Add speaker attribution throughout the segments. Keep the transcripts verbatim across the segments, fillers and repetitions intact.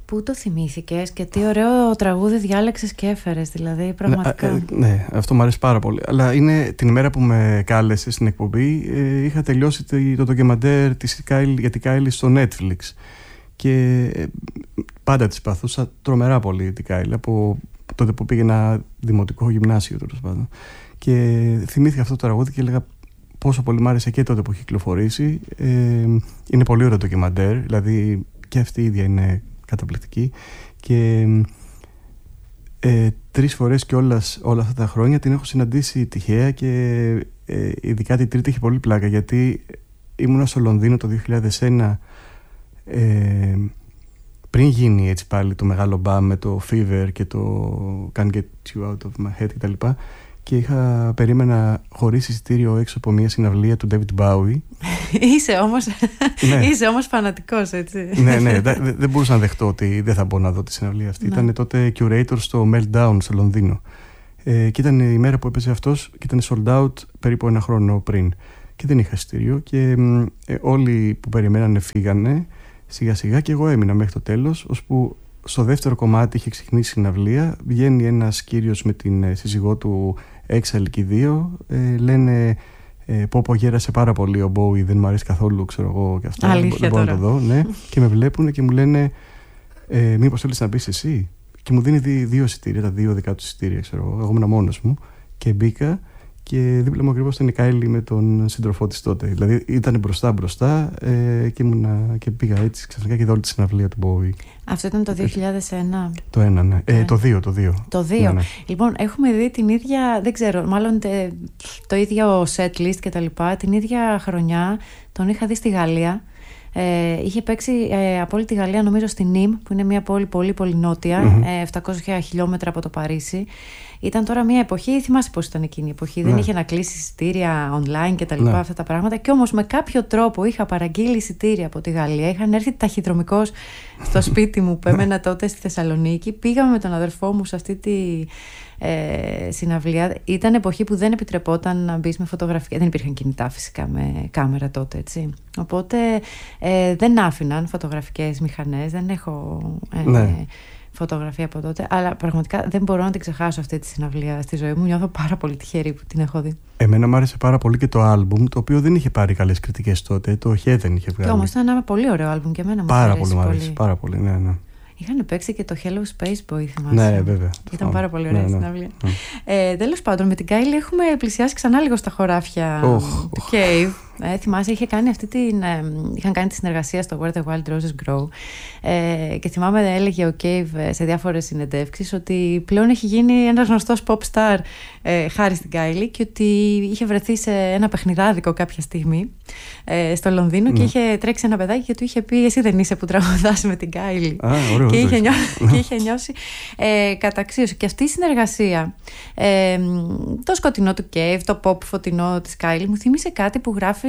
Speaker 1: Πού το θυμήθηκες και τι ωραίο τραγούδι διάλεξες και έφερες, δηλαδή πραγματικά.
Speaker 2: Ναι, ναι, αυτό μου αρέσει πάρα πολύ. Αλλά είναι την ημέρα που με κάλεσε στην εκπομπή, ε, είχα τελειώσει το ντοκιμαντέρ της Kylie, για την Kylie στο Netflix. Και ε, πάντα της παθούσα τρομερά πολύ την Kylie, από τότε που πήγαινα δημοτικό γυμνάσιο, τέλος πάντων. Και θυμήθηκα αυτό το τραγούδι και έλεγα πόσο πολύ μ' άρεσε και τότε που έχει κυκλοφορήσει. Ε, είναι πολύ ωραίο ντοκιμαντέρ, δηλαδή και αυτή η ίδια είναι καταπληκτική. Και ε, τρεις φορές και όλας, όλα αυτά τα χρόνια την έχω συναντήσει τυχαία και ε, ειδικά την τρίτη έχει πολύ πλάκα, γιατί ήμουνα στο Λονδίνο το δύο χιλιάδες ένα, ε, πριν γίνει έτσι πάλι το μεγάλο μπαμ με το Fever και το Can't Get You Out of My Head κτλ. Και είχα περίμενα χωρίς εισιτήριο έξω από μια συναυλία του David Bowie.
Speaker 1: Είσαι όμως,
Speaker 2: ναι.
Speaker 1: Είσαι όμως φανατικός, έτσι.
Speaker 2: ναι, ναι, δεν δε, δε μπορούσα να δεχτώ ότι δεν θα μπορώ να δω τη συναυλία αυτή. Ναι. Ήταν τότε curator στο Meltdown στο Λονδίνο. Ε, και ήταν η μέρα που έπαιζε αυτός και ήταν sold out περίπου ένα χρόνο πριν. Και δεν είχα εισιτήριο και ε, όλοι που περιμένανε φύγανε σιγά σιγά και εγώ έμεινα μέχρι το τέλος, ώσπου στο δεύτερο κομμάτι είχε ξεκινήσει η συναυλία. Βγαίνει ένας κύριος με την ε, σύζυγό του έξαλλοι και οι δύο. Ε, λένε ε, πω πω γέρασε πάρα πολύ ο Bowie, δεν μου αρέσει καθόλου, ξέρω εγώ και αυτά.
Speaker 1: Αλήθεια,
Speaker 2: δεν μπορώ να το δω. Ναι. Και με βλέπουν και μου λένε ε, μήπως θέλεις να μπεις εσύ. Και μου δίνει δύο εισιτήρια, τα δύο δικά του εισιτήρια, ξέρω εγώ. Εγώ ήμουν μόνος μου και μπήκα. Και δίπλα μου ακριβώς ήταν η Kylie με τον σύντροφό της τότε. Δηλαδή ήταν μπροστά μπροστά ε, και, ήμουνα, και πήγα έτσι ξαφνικά και είδα όλη τη συναυλία του Bowie.
Speaker 1: Αυτό ήταν το δύο χιλιάδες ένα.
Speaker 2: Το ένα, ναι. Ε, το δύο, το δύο.
Speaker 1: Το δύο. Ναι, ναι. Λοιπόν, έχουμε δει την ίδια, δεν ξέρω, μάλλον τε, το ίδιο set list και τα λοιπά. Την ίδια χρονιά τον είχα δει στη Γαλλία. Ε, είχε παίξει ε, από όλη τη Γαλλία, νομίζω, στη Νίμ, που είναι μια πόλη πολύ πολύ νότια, mm-hmm. ε, επτακόσια χιλιόμετρα από το Παρίσι. Ήταν τώρα μια εποχή, θυμάσαι πώς ήταν εκείνη η εποχή, ναι. Δεν είχε να κλείσει εισιτήρια online και τα λοιπά, ναι. Αυτά τα πράγματα. Και όμως με κάποιο τρόπο είχα παραγγείλει εισιτήρια από τη Γαλλία. Είχαν έρθει ταχυδρομικώς στο σπίτι μου που έμενα τότε στη Θεσσαλονίκη. Πήγαμε με τον αδερφό μου σε αυτή τη ε, συναυλία. Ήταν εποχή που δεν επιτρεπόταν να μπει με φωτογραφία. Δεν υπήρχαν κινητά φυσικά με κάμερα τότε, έτσι. Οπότε ε, δεν άφηναν φωτογραφικές μηχανές. Δεν έχω ε, ναι. φωτογραφία από τότε. Αλλά πραγματικά δεν μπορώ να την ξεχάσω αυτή τη συναυλία στη ζωή μου. Νιώθω πάρα πολύ τυχερή που την έχω δει. Εμένα
Speaker 2: μου άρεσε πάρα πολύ και το άλμπουμ, το οποίο δεν είχε πάρει καλές κριτικές τότε. Το Heaven είχε βγάλει.
Speaker 1: Και όμως ήταν ένα πολύ ωραίο άλμπουμ και εμένα μου
Speaker 2: πάρα
Speaker 1: αρέσει
Speaker 2: πολύ. Πάρα πολύ, πάρα πολύ, ναι, ναι.
Speaker 1: Είχαν παίξει και το Hello Space Boy, θυμάσαι.
Speaker 2: Ναι, βέβαια.
Speaker 1: Ήταν oh, πάρα πολύ ωραία
Speaker 2: ναι, ναι.
Speaker 1: συναυλία. Mm. Ε, τέλος πάντων, με την Kylie έχουμε πλησιάσει ξανά λίγο στα χωράφια
Speaker 2: oh,
Speaker 1: του oh. Cave. Ε, θυμάσαι, είχε κάνει αυτή την, ε, είχαν κάνει τη συνεργασία στο Where the Wild Roses Grow. Ε, και θυμάμαι, έλεγε ο Cave σε διάφορες συνεντεύξεις ότι πλέον έχει γίνει ένας γνωστός pop star ε, χάρη στην Kylie και ότι είχε βρεθεί σε ένα παιχνιδάδικο κάποια στιγμή ε, στο Λονδίνο mm. και είχε τρέξει ένα παιδάκι και του είχε πει: εσύ δεν είσαι που τραγουδάς με την Kylie.
Speaker 2: Ah, ωραίο,
Speaker 1: και, είχε νιώσει, και είχε νιώσει ε, καταξίωση. Και αυτή η συνεργασία, ε, το σκοτεινό του Cave, το pop φωτεινό της Kylie, μου θύμισε κάτι που γράφει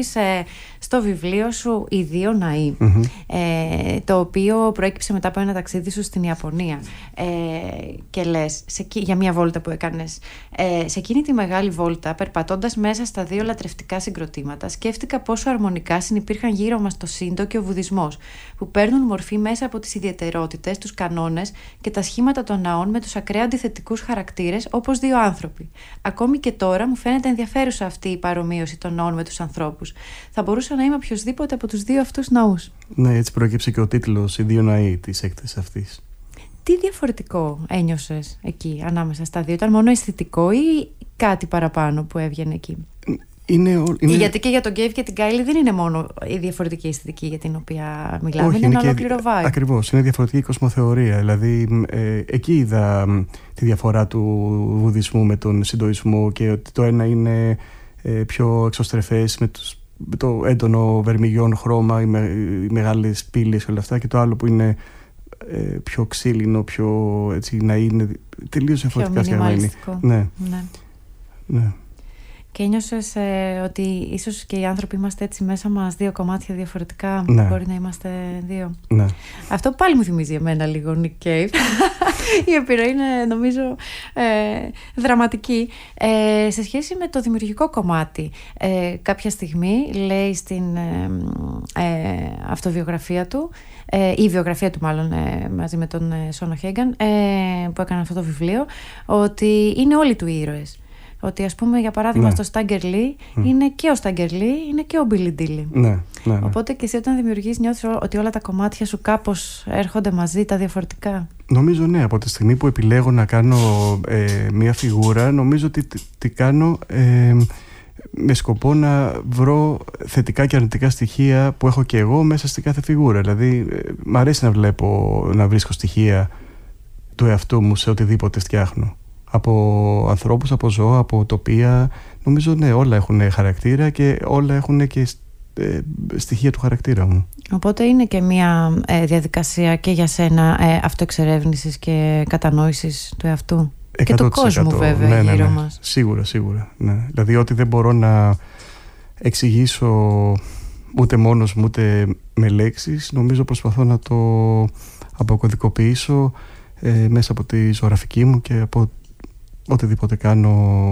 Speaker 1: στο βιβλίο σου «Οι δύο ναοί», mm-hmm. ε, το οποίο προέκυψε μετά από ένα ταξίδι σου στην Ιαπωνία ε, και λες σε, για μια βόλτα που έκανες ε, σε εκείνη τη μεγάλη βόλτα, περπατώντας μέσα στα δύο λατρευτικά συγκροτήματα, σκέφτηκα πόσο αρμονικά συνυπήρχαν γύρω μας το Σίντο και ο Βουδισμός, που παίρνουν μορφή μέσα από τις ιδιαιτερότητες, τους κανόνες και τα σχήματα των ναών με τους ακραία αντιθετικούς χαρακτήρες όπως δύο άνθρωποι. Ακόμη και τώρα μου φαίνεται ενδιαφέρουσα αυτή η παρομοίωση των ναών με τους ανθρώπους. Θα μπορούσα να είμαι οποιοδήποτε από τους δύο αυτούς ναούς.
Speaker 2: Ναι, έτσι προέκυψε και ο τίτλος «Οι δύο ναοί» της έκθεσης αυτής.
Speaker 1: Τι διαφορετικό ένιωσες εκεί ανάμεσα στα δύο? Ήταν μόνο αισθητικό ή κάτι παραπάνω που έβγαινε εκεί?
Speaker 2: Είναι, είναι...
Speaker 1: Γιατί και για τον Cave και την Kylie δεν είναι μόνο η διαφορετική αισθητική για την οποία μιλάμε.
Speaker 2: Όχι,
Speaker 1: είναι ένα ολόκληρο vibe.
Speaker 2: Ακριβώς, είναι διαφορετική κοσμοθεωρία. Δηλαδή, ε, εκεί είδα τη διαφορά του βουδισμού με τον συντοισμό και ότι το ένα είναι ε, πιο εξωστρεφές με, τους, με το έντονο βερμιγιόν χρώμα, οι, με, οι μεγάλες πύλες και όλα αυτά, και το άλλο που είναι ε, πιο ξύλινο, πιο έτσι, να είναι τελείως διαφορετικά φτιαγμένοι. Ναι.
Speaker 1: Ναι.
Speaker 2: Ναι.
Speaker 1: Και ένιωσες ε, ότι ίσως και οι άνθρωποι είμαστε έτσι μέσα μας δύο κομμάτια διαφορετικά.
Speaker 2: Ναι.
Speaker 1: Μπορεί να είμαστε δύο.
Speaker 2: Ναι.
Speaker 1: Αυτό πάλι μου θυμίζει εμένα λίγο Nick Cave. Η επιρροή είναι, νομίζω, ε, δραματική. Ε, σε σχέση με το δημιουργικό κομμάτι, ε, κάποια στιγμή λέει στην ε, ε, αυτοβιογραφία του, ε, η βιογραφία του μάλλον, ε, μαζί με τον ε, Σόνο Χέγκαν, ε, που έκανε αυτό το βιβλίο, ότι είναι όλοι του ήρωες. Ότι, ας πούμε, για παράδειγμα, ναι. στο Στάγκερ Λι mm. είναι και ο Στάγκερ Λι, είναι και ο Μπίλι Ντίλι.
Speaker 2: Ναι, ναι, ναι.
Speaker 1: Οπότε και εσύ όταν δημιουργείς νιώθεις ότι όλα τα κομμάτια σου κάπως έρχονται μαζί, τα διαφορετικά.
Speaker 2: Νομίζω ναι, από τη στιγμή που επιλέγω να κάνω ε, μία φιγούρα, νομίζω ότι τι, τι κάνω ε, με σκοπό να βρω θετικά και αρνητικά στοιχεία που έχω και εγώ μέσα στην κάθε φιγούρα. Δηλαδή, ε, μ' αρέσει να βλέπω, να βρίσκω στοιχεία του εαυτού μου σε οτιδήποτε φτιάχνω. Από ανθρώπους, από ζώα, από τοπία. Νομίζω ναι, όλα έχουν χαρακτήρα και όλα έχουν και ε, στοιχεία του χαρακτήρα μου. Οπότε είναι και μια ε, διαδικασία και για σένα ε, αυτοεξερεύνησης και κατανόησης του εαυτού και του κόσμου βέβαια ναι, ναι, γύρω ναι, μας. Σίγουρα, σίγουρα. Ναι. Δηλαδή ό,τι δεν μπορώ να εξηγήσω ούτε μόνος μου ούτε με λέξεις, νομίζω προσπαθώ να το αποκωδικοποιήσω ε, μέσα από τη ζωγραφική μου και από οτιδήποτε κάνω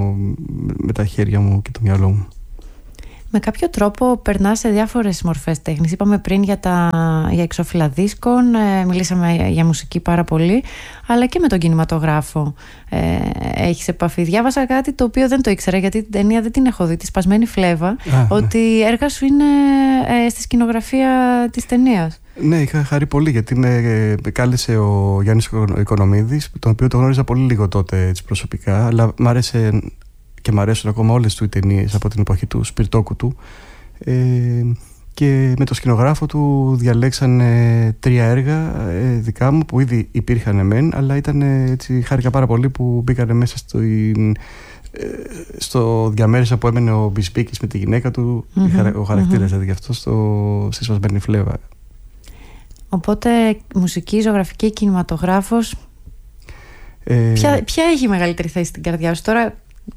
Speaker 2: με τα χέρια μου και το μυαλό μου. Με κάποιο τρόπο περνάς σε διάφορες μορφές τέχνης. Είπαμε πριν για, τα, για εξώφυλλα δίσκων, ε, μιλήσαμε για μουσική πάρα πολύ, αλλά και με τον κινηματογράφο ε, έχεις επαφή. Διάβασα κάτι το οποίο δεν το ήξερα, γιατί την ταινία δεν την έχω δει, τη Σπασμένη Φλέβα, Α, ότι ναι. έργα σου είναι ε, στη σκηνογραφία της ταινίας. Ναι, είχα χαρεί πολύ, γιατί με κάλεσε ο Γιάννης Οικονομίδης, τον οποίο το γνώριζα πολύ λίγο τότε έτσι, προσωπικά, αλλά μ' άρεσε και μ' αρέσουν ακόμα όλες του οι ταινίες από την εποχή του Σπιρτόκου του, ε, και με το σκηνογράφο του διαλέξανε τρία έργα ε, δικά μου που ήδη υπήρχαν μεν, αλλά ήταν έτσι, χάρηκα πάρα πολύ που μπήκανε μέσα στο, ε, στο διαμέρισμα που έμενε ο Μπισπίκης με τη γυναίκα του, mm-hmm, ο χαρακτήρας mm-hmm. δηλαδή γι' αυτό στο, στη Σπασμένη Φλέβα. Οπότε μουσική, ζωγραφική, κινηματογράφος, ε, ποια, ποια έχει μεγαλύτερη θέση στην καρδιά σου τώρα?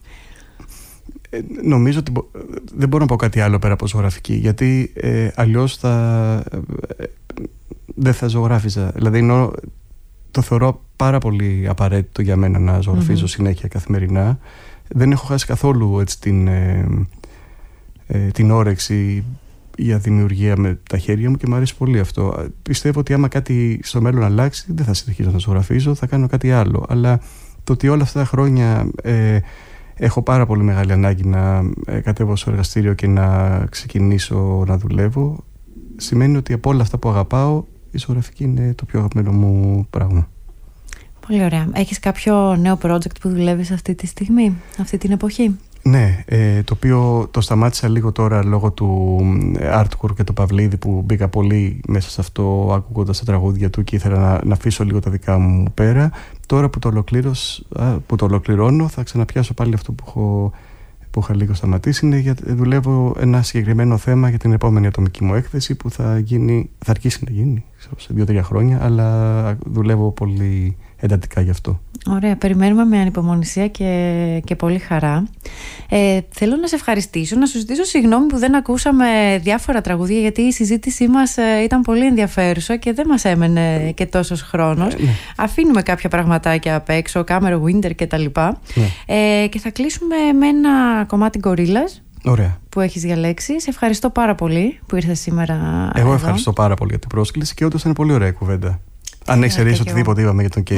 Speaker 2: Ε, νομίζω ότι μπο, δεν μπορώ να πω κάτι άλλο πέρα από ζωγραφική, γιατί ε, αλλιώς θα, ε, δεν θα ζωγράφιζα. Δηλαδή ενώ, το θεωρώ πάρα πολύ απαραίτητο για μένα να ζωγραφίζω mm-hmm. συνέχεια καθημερινά. Δεν έχω χάσει καθόλου έτσι, την, ε, ε, την όρεξη για δημιουργία με τα χέρια μου και μου αρέσει πολύ αυτό. Πιστεύω ότι άμα κάτι στο μέλλον αλλάξει, δεν θα συνεχίσω να ζωγραφίζω, θα κάνω κάτι άλλο. Αλλά το ότι όλα αυτά τα χρόνια ε, έχω πάρα πολύ μεγάλη ανάγκη να ε, κατέβω στο εργαστήριο και να ξεκινήσω να δουλεύω, σημαίνει ότι από όλα αυτά που αγαπάω, η ζωγραφική είναι το πιο αγαπημένο μου πράγμα. Πολύ ωραία. Έχεις κάποιο νέο project που δουλεύεις αυτή τη στιγμή, αυτή την εποχή? Ναι, ε, το οποίο το σταμάτησα λίγο τώρα λόγω του artwork και του Παυλίδη, που μπήκα πολύ μέσα σε αυτό ακούγοντας τα τραγούδια του και ήθελα να, να αφήσω λίγο τα δικά μου πέρα. Τώρα που το, που το ολοκληρώνω θα ξαναπιάσω πάλι αυτό που, έχω, που είχα λίγο σταματήσει. Είναι για, δουλεύω ένα συγκεκριμένο θέμα για την επόμενη ατομική μου έκθεση που θα, γίνει, θα αρχίσει να γίνει σε δύο τρία χρόνια, αλλά δουλεύω πολύ εντατικά γι' αυτό. Ωραία, περιμένουμε με ανυπομονησία και, και πολύ χαρά. Ε, θέλω να σε ευχαριστήσω, να σου ζητήσω συγγνώμη που δεν ακούσαμε διάφορα τραγούδια, γιατί η συζήτησή μας ε, ήταν πολύ ενδιαφέρουσα και δεν μας έμενε και τόσος χρόνος. Ε, ναι. Αφήνουμε κάποια πραγματάκια απ' έξω, Κάμερο, Winter και τα λοιπά. Ναι. Ε, και θα κλείσουμε με ένα κομμάτι Γκορίλας. Ωραία. Που έχεις διαλέξει. Σε ευχαριστώ πάρα πολύ που ήρθες σήμερα. Εγώ εδώ. Ευχαριστώ πάρα πολύ για την πρόσκληση και όντως ήταν πολύ ωραία κουβέντα. Αν έχεις ερέσει οτιδήποτε είπαμε για τον Cave.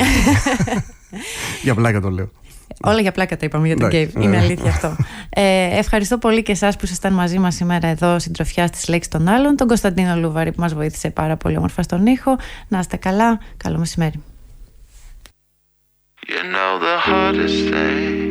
Speaker 2: Για πλάκα το λέω. Όλα για πλάκα τα είπαμε για τον Cave. Είναι αλήθεια αυτό. Ε, ευχαριστώ πολύ και εσάς που ήσασταν μαζί μας σήμερα εδώ, συντροφιά στις λέξεις των άλλων. Τον Κωνσταντίνο Λούβαρη που μας βοήθησε πάρα πολύ όμορφα στον ήχο. Να είστε καλά. Καλό μεσημέρι. You know the hardest thing